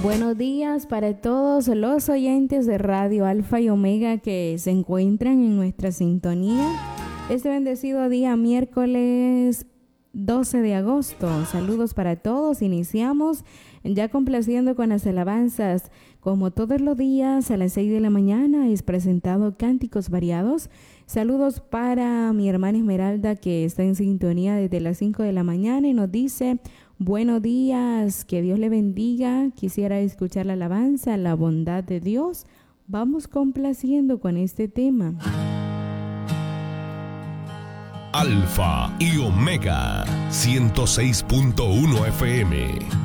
Buenos días para todos los oyentes de Radio Alfa y Omega que se encuentran en nuestra sintonía. Este bendecido día, miércoles 12 de agosto. Saludos para todos. Iniciamos ya complaciendo con las alabanzas. Como todos los días, a las 6 de la mañana es presentado Cánticos Variados. Saludos para mi hermana Esmeralda, que está en sintonía desde las 5 de la mañana y nos dice: buenos días, que Dios le bendiga. Quisiera escuchar la alabanza, la bondad de Dios. Vamos complaciendo con este tema. Alfa y Omega 106.1 FM.